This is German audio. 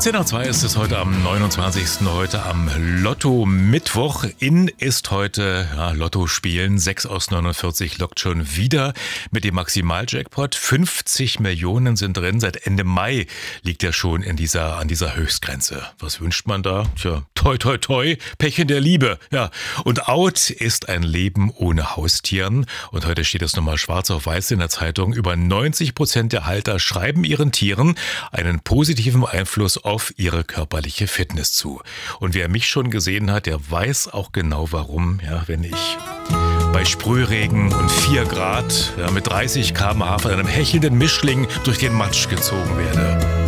10:02 ist es heute am 29. Heute am Lotto-Mittwoch. In ist heute Lotto spielen. 6 aus 49 lockt schon wieder mit dem Maximaljackpot. 50 Millionen sind drin. Seit Ende Mai liegt er schon an dieser Höchstgrenze. Was wünscht man da? Tja, toi toi toi, Pech in der Liebe. Ja, und out ist ein Leben ohne Haustieren. Und heute steht es nochmal schwarz auf weiß in der Zeitung. Über 90% der Halter schreiben ihren Tieren einen positiven Einfluss auf ihre körperliche Fitness zu. Und wer mich schon gesehen hat, der weiß auch genau warum. Ja, wenn ich bei Sprühregen und 4 Grad mit 30 km/h von einem hechelnden Mischling durch den Matsch gezogen werde.